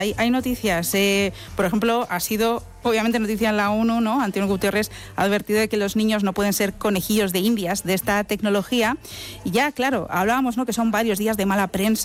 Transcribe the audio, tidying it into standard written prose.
Hay noticias, por ejemplo, ha sido obviamente noticia en la ONU, ¿no? Antonio Guterres ha advertido de que los niños no pueden ser conejillos de indias de esta tecnología. Y ya, claro, hablábamos, ¿no?, que son varios días de mala prensa